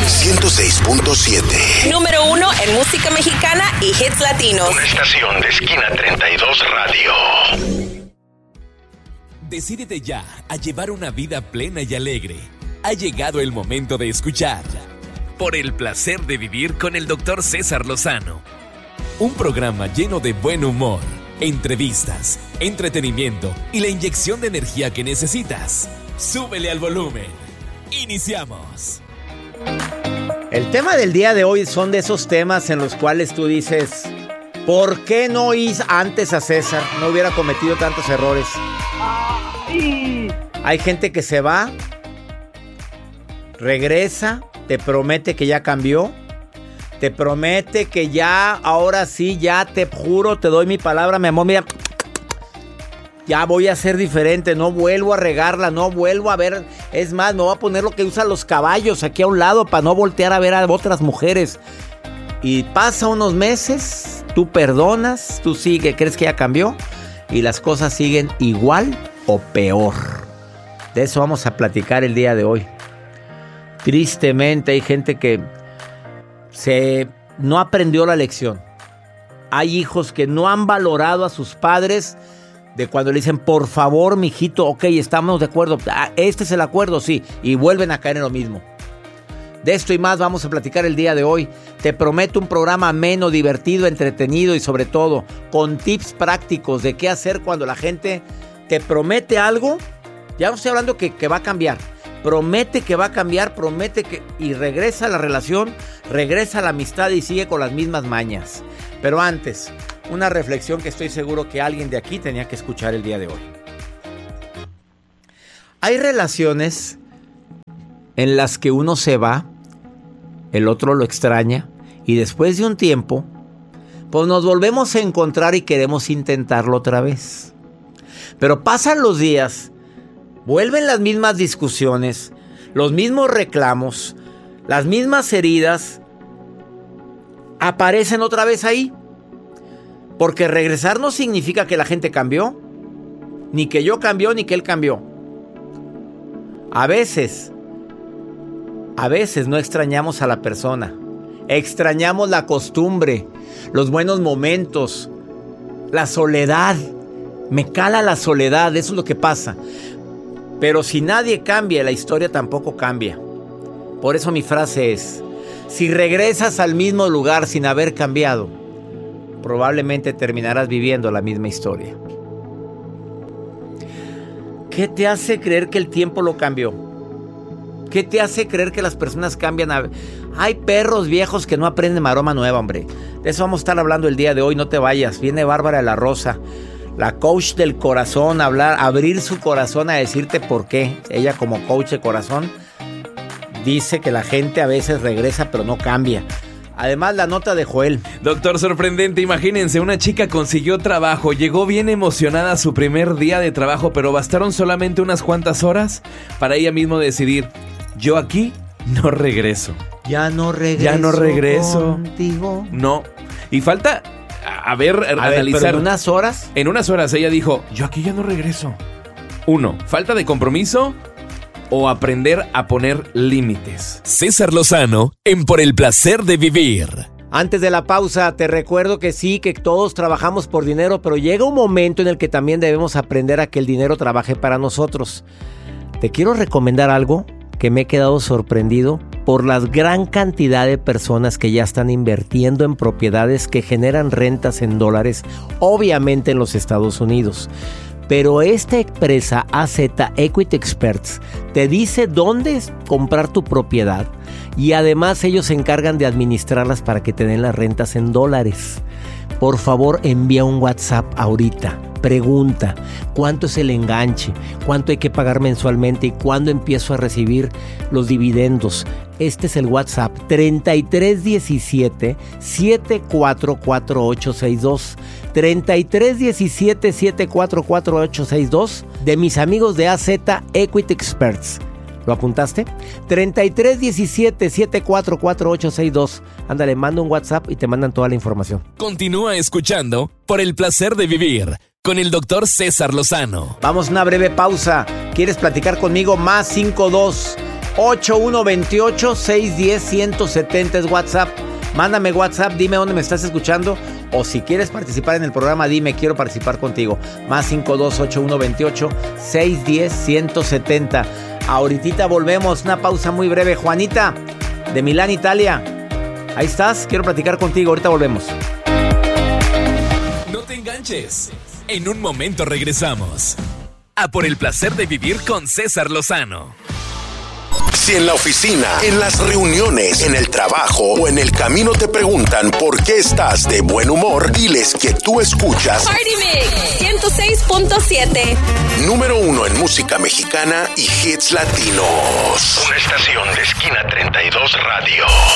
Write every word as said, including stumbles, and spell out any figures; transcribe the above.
ciento seis punto siete. Número uno en música mexicana y hits latinos. Una estación de Esquina treinta y dos Radio. Decídete ya a llevar una vida plena y alegre. Ha llegado el momento de escuchar Por el placer de vivir con el doctor César Lozano. Un programa lleno de buen humor, entrevistas, entretenimiento y la inyección de energía que necesitas. Súbele al volumen. Iniciamos. El tema del día de hoy son de esos temas en los cuales tú dices, ¿por qué no hice antes a César? No hubiera cometido tantos errores. Ay. Hay gente que se va, regresa, te promete que ya cambió, te promete que ya, ahora sí, ya te juro, te doy mi palabra, mi amor, mira, ya voy a ser diferente, no vuelvo a regarla, no vuelvo a ver, es más, me voy a poner lo que usan los caballos aquí a un lado para no voltear a ver a otras mujeres. Y pasa unos meses, tú perdonas, tú sigues, crees que ya cambió y las cosas siguen igual o peor. De eso vamos a platicar el día de hoy. Tristemente hay gente que se, no aprendió la lección. Hay hijos que no han valorado a sus padres de cuando le dicen, por favor, mijito, ok, estamos de acuerdo. Ah, este es el acuerdo, sí. Y vuelven a caer en lo mismo. De esto y más vamos a platicar el día de hoy. Te prometo un programa ameno, divertido, entretenido y sobre todo con tips prácticos de qué hacer cuando la gente te promete algo. Ya no estoy hablando que, que va a cambiar. Promete que va a cambiar, promete que... Y regresa a la relación, regresa a la amistad y sigue con las mismas mañas. Pero antes, una reflexión que estoy seguro que alguien de aquí tenía que escuchar el día de hoy. Hay relaciones en las que uno se va, el otro lo extraña, y después de un tiempo, pues nos volvemos a encontrar y queremos intentarlo otra vez. Pero pasan los días, vuelven las mismas discusiones, los mismos reclamos, las mismas heridas, aparecen otra vez ahí. Porque regresar no significa que la gente cambió, ni que yo cambió, ni que él cambió. A veces, a veces no extrañamos a la persona, extrañamos la costumbre, los buenos momentos, la soledad. Me cala la soledad, eso es lo que pasa. Pero si nadie cambia, la historia tampoco cambia. Por eso mi frase es, si regresas al mismo lugar sin haber cambiado, probablemente terminarás viviendo la misma historia. ¿Qué te hace creer que el tiempo lo cambió? ¿Qué te hace creer que las personas cambian? A... Hay perros viejos que no aprenden maroma nueva, hombre. De eso vamos a estar hablando el día de hoy, no te vayas. Viene Bárbara de la Rosa, la coach del corazón, a hablar, abrir su corazón a decirte por qué. Ella como coach de corazón dice que la gente a veces regresa pero no cambia. Además, la nota de Joel. Doctor, sorprendente, imagínense, una chica consiguió trabajo, llegó bien emocionada a su primer día de trabajo, pero bastaron solamente unas cuantas horas para ella misma decidir, yo aquí no regreso. Ya no regreso. Ya no regreso. Contigo. No. Y falta, a ver, a a analizar. Ver, ¿pero en unas horas? En unas horas ella dijo, yo aquí ya no regreso. Uno, falta de compromiso o aprender a poner límites. César Lozano en Por el placer de vivir. Antes de la pausa, te recuerdo que sí, que todos trabajamos por dinero, pero llega un momento en el que también debemos aprender a que el dinero trabaje para nosotros. Te quiero recomendar algo que me he quedado sorprendido por la gran cantidad de personas que ya están invirtiendo en propiedades que generan rentas en dólares, obviamente en los Estados Unidos. Pero esta empresa A Z Equity Experts te dice dónde comprar tu propiedad y además ellos se encargan de administrarlas para que te den las rentas en dólares. Por favor, envía un WhatsApp ahorita. Pregunta, ¿cuánto es el enganche? ¿Cuánto hay que pagar mensualmente? ¿Y cuándo empiezo a recibir los dividendos? Este es el WhatsApp treinta y tres diecisiete, setenta y cuatro cuarenta y ocho sesenta y dos. treinta y tres diecisiete, setenta y cuatro cuarenta y ocho sesenta y dos de mis amigos de A Z Equity Experts. ¿Lo apuntaste? treinta y tres diecisiete, setenta y cuatro cuarenta y ocho sesenta y dos. Ándale, manda un WhatsApp y te mandan toda la información. Continúa escuchando Por el placer de vivir con el doctor César Lozano. Vamos a una breve pausa. ¿Quieres platicar conmigo? Más cincuenta y dos, ocho uno dos ocho, seis uno cero, uno siete cero es WhatsApp. Mándame WhatsApp, dime dónde me estás escuchando. O si quieres participar en el programa, dime, quiero participar contigo. Más cinco dos ocho uno dos ocho, seis uno cero, uno siete cero. Ahorita volvemos, una pausa muy breve. Juanita, de Milán, Italia. Ahí estás, quiero platicar contigo, ahorita volvemos. No te enganches. En un momento regresamos. A por el placer de vivir con César Lozano. Si en la oficina, en las reuniones, en el trabajo o en el camino te preguntan por qué estás de buen humor, diles que tú escuchas Party Mix ciento seis punto siete. Número uno en música mexicana y hits latinos. Una estación de Esquina treinta y dos Radio.